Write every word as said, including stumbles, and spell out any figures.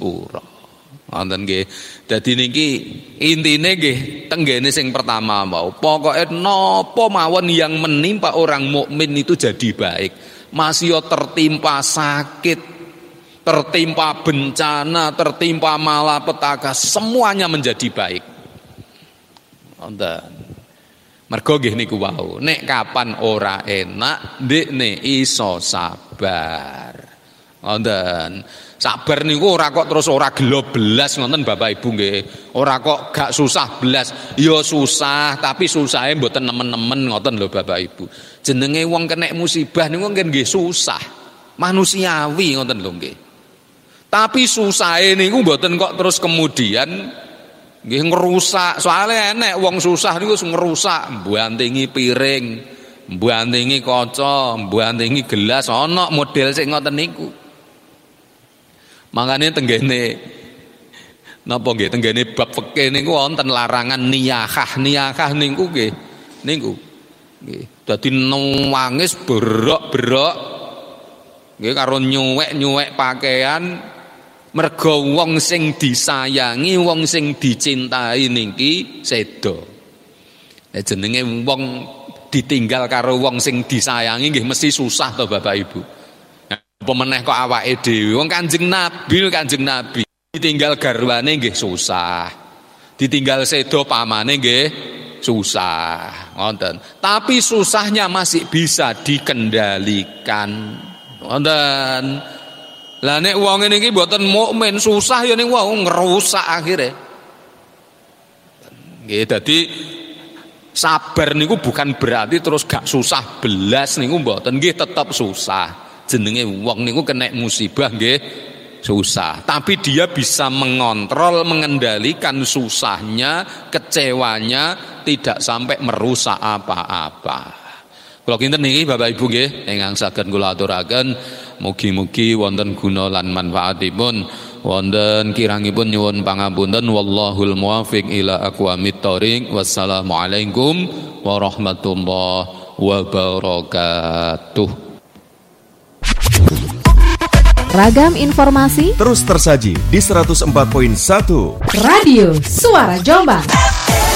sepura. Wonten nggih. Dadi niki intine nggih tenggene sing pertama mau. Pokoke napa mawon yang menimpa orang mukmin itu jadi baik. Masih tertimpa sakit, tertimpa bencana, tertimpa malapetaka, semuanya menjadi baik. Wonten. Mergo nggih niku wau, nek kapan ora enak, ndekne iso sabar. Wonten. Sabar niku ora kok terus ora gelo belas ngoten Bapak Ibu nggih. Ora kok gak susah belas. Ya susah, tapi susahe mboten nemen-nemen ngoten lho Bapak Ibu. Jenenge wong kenek musibah niku nggih susah. Manusiawi ngoten lho nggih. Tapi susahe niku mboten kok terus kemudian nggih ngrusak. Soale enek wong susah niku ngrusak, mbantingi piring, mbantingi kaca, mbantingi gelas, ana model sing ngoten niku. Makanya tenggene napa nggih tenggene bab fikih niku wonten larangan niyahah. Niyahah niku nggih niku nggih dadi nangis berok-berok nggih karo nyuwek-nyuwek pakaian mergo wong sing disayangi, wong sing dicintai niki sedo. Ya jenenge wong ditinggal karo wong sing disayangi nggih mesti susah to Bapak Ibu. Apa meneh kok awake dhewe wong Kanjeng Nabi, Kanjeng Nabi ditinggal garwane nggih susah. Ditinggal sedo pamane nggih susah, ngoten. Tapi susahnya masih bisa dikendalikan. Ngoten. Lah nek wong ngene iki mboten mukmin, susah ya ning wong ngrusak akhire. Nggih dadi sabar niku bukan berarti terus gak susah belas niku mboten, nggih tetap susah. Jenenge wong niku kena musibah nggih susah, tapi dia bisa mengontrol, mengendalikan susahnya, kecewanya tidak sampai merusak apa-apa. Kula kinten niki Bapak Ibu nggih ingkang saged kula aturaken mugi-mugi wonten guna lan manfaatipun, wonten kirangipun nyuwun pangapunten wallahul muwaffiq ila aqwamit thoriq. Wassalamualaikum warahmatullahi wabarakatuh. Ragam informasi terus tersaji di seratus empat koma satu Radio Suara Jombang.